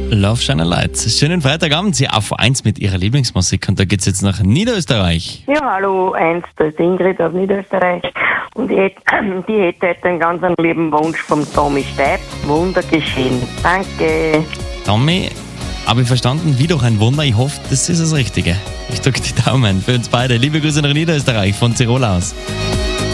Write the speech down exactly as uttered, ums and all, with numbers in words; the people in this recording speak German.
Love Shine a Light. Schönen Freitagabend, Sie auf eins mit Ihrer Lieblingsmusik und da geht's jetzt nach Niederösterreich. Ja, hallo, eins, da ist Ingrid aus Niederösterreich und ich hätte, die hätte heute einen ganz lieben Wunsch vom Tommy Steib. Wunder geschehen. Danke. Tommy, habe ich verstanden, wie durch ein Wunder. Ich hoffe, das ist das Richtige. Ich drücke die Daumen für uns beide. Liebe Grüße nach Niederösterreich von Tirol aus.